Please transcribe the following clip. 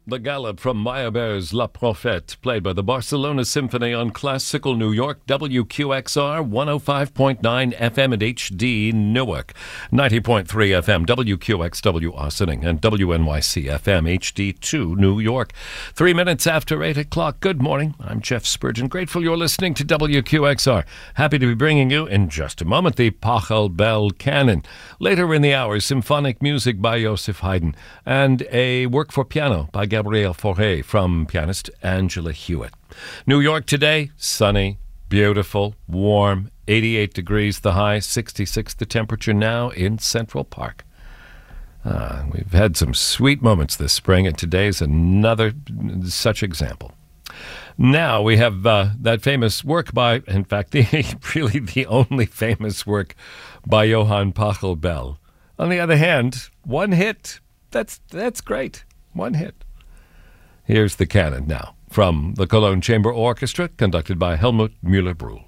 The Galop from Meyerbeer's La Prophète, played by the Barcelona Symphony on Classical New York, WQXR 105.9 FM at HD Newark, 90.3 FM WQXW Ossining, and WNYC FM HD2 New York. 3 minutes after 8 o'clock. Good morning. I'm Jeff Spurgeon. Grateful you're listening to WQXR. Happy to be bringing you, in just a moment, the Pachelbel Canon. Later in the hour, symphonic music by Joseph Haydn, and a work for piano by Gabriel Fauré from pianist Angela Hewitt. New York today, sunny, beautiful, warm, 88 degrees the high, 66 the temperature now in Central Park. We've had some sweet moments this spring, and today's another such example. Now we have that famous work by, in fact, really the only famous work by Johann Pachelbel. On the other hand, one hit, that's great, one hit. Here's the canon now, from the Cologne Chamber Orchestra, conducted by Helmut Müller-Brühl.